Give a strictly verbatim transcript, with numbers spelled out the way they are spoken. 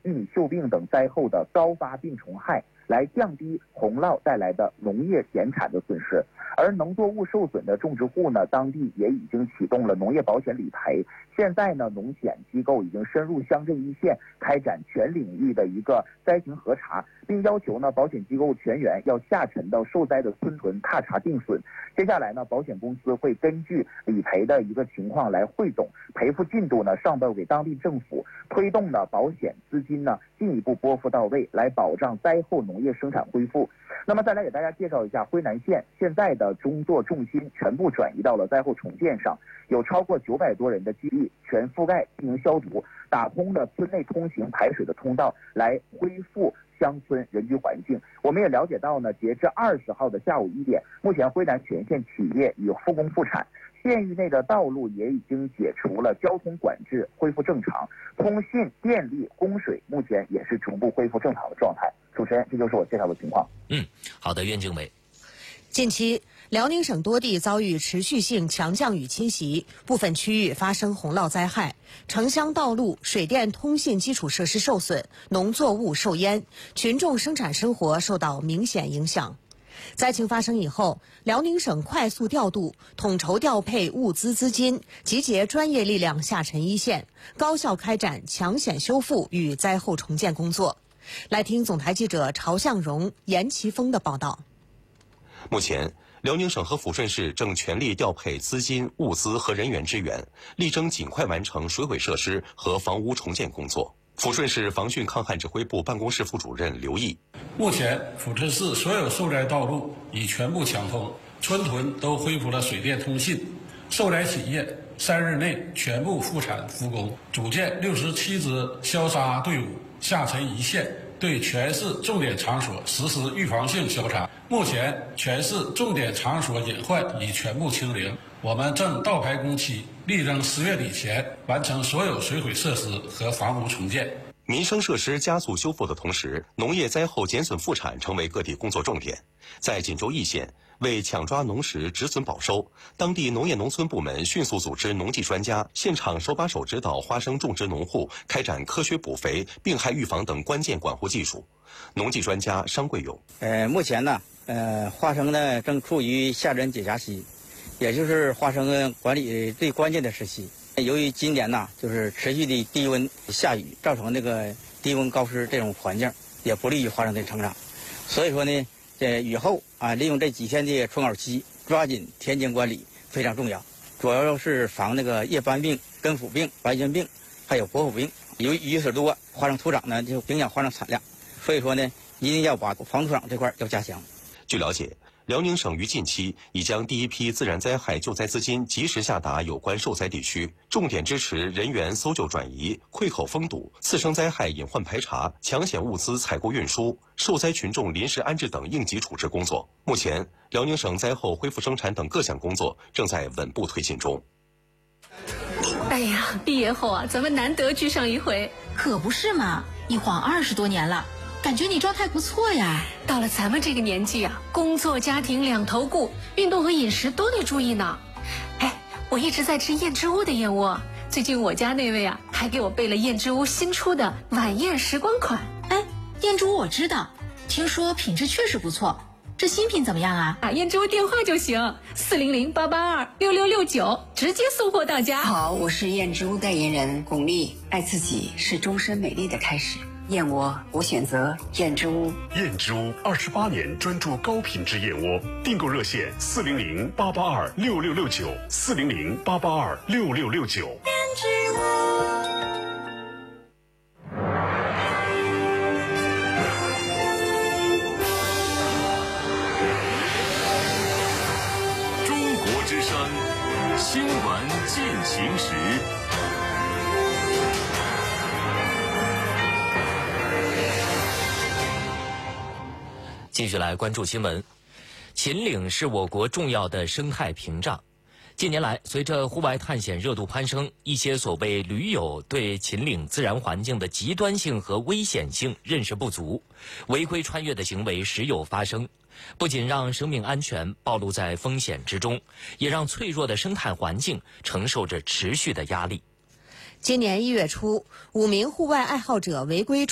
玉米锈病等灾后的高发病虫害，来降低洪涝带来的农业减产的损失。而农作物受损的种植户呢，当地也已经启动了农业保险理赔。现在呢，农险机构已经深入乡镇一线，开展全领域的一个灾情核查，并要求呢保险机构全员要下沉到受灾的村屯踏查定损。接下来呢，保险公司会根据理赔的一个情况来汇总赔付进度呢，上报给当地政府，推动呢保险资金呢进一步拨付到位，来保障灾后农业生产恢复。那么再来给大家介绍一下辉南县现在的工作重心全部转移到了灾后重建上，有超过九百多人的基地全覆盖进行消毒，打通了村内通行排水的通道，来恢复乡村人居环境。我们也了解到呢，截至二十号的下午一点，目前辉南全县企业已复工复产，县域内的道路也已经解除了交通管制，恢复正常，通信、电力、供水目前也是逐步恢复正常的状态。主持人，这就是我介绍的情况。 嗯，好的，袁经纬。 近期，辽宁省多地遭遇持续性强降雨侵袭，部分区域发生洪涝灾害，城乡道路、水电通信基础设施受损，农作物受淹，群众生产生活受到明显影响。灾情发生以后，辽宁省快速调度、统筹调配物资资金，集结专业力量下沉一线，高效开展抢险修复与灾后重建工作。来听总台记者曹向荣、严奇峰的报道。 目前，辽宁省和抚顺市正全力调配资金、物资和人员支援，力争尽快完成水毁设施和房屋重建工作。抚顺市防汛抗旱指挥部办公室副主任刘毅： 目前，抚顺市所有受灾道路已全部抢通，村屯都恢复了水电通信，受灾企业三日内全部复产复工，组建六十七支消杀队伍，下沉一线，对全市重点场所实施预防性消查。目前，全市重点场所隐患已全部清零。我们正倒排工期，力争十月底前完成所有水毁设施和房屋重建。 民生设施加速修复的同时，农业灾后减损复产成为各地工作重点。在锦州易县，为抢抓农时止损保收，当地农业农村部门迅速组织农技专家现场手把手指导花生种植农户开展科学补肥、病害预防等关键管护技术。农技专家商贵勇： 呃，目前呢，呃，花生呢正处于夏真解荚期，也就是花生管理最关键的时期。由于今年呢，就是持续的低温下雨，造成这个低温高湿这种环境，也不利于花生的成长。所以说呢，这雨后啊，利用这几天的春袄期，抓紧田间管理非常重要。主要是防那个叶斑病、根腐病、白菌病，还有果腐病。由于雨水多，花生土长呢就影响花生产量，所以说呢，一定要把防土长这块要加强。 据了解，辽宁省于近期已将第一批自然灾害救灾资金及时下达有关受灾地区，重点支持人员搜救转移、溃口封堵、次生灾害隐患排查、抢险物资采购运输、受灾群众临时安置等应急处置工作。目前，辽宁省灾后恢复生产等各项工作正在稳步推进中。 哎呀，毕业后啊，咱们难得聚上一回。 可不是嘛，一晃二十多年了。感觉你状态不错呀。 到了咱们这个年纪啊，工作家庭两头顾，运动和饮食都得注意呢。哎，我一直在吃燕之屋的燕窝，最近我家那位啊还给我备了燕之屋新出的晚宴时光款。 哎，燕之屋我知道，听说品质确实不错。这新品怎么样啊？ 打燕之屋电话就行，四零零八八二六六六九，直接送货到家。 好，我是燕之屋代言人巩俐，爱自己是终身美丽的开始。燕窝，我选择燕之屋。 燕之屋二十八年专注高品质燕窝，订购热线四零零八八二六六六九，四零零八八二六六六九。 燕之屋。 中国之声，新闻进行时。 继续来关注新闻。秦岭是我国重要的生态屏障。近年来，随着户外探险热度攀升，一些所谓驴友对秦岭自然环境的极端性和危险性认识不足，违规穿越的行为时有发生，不仅让生命安全暴露在风险之中，也让脆弱的生态环境承受着持续的压力。 今年一月初，五名户外爱好者违规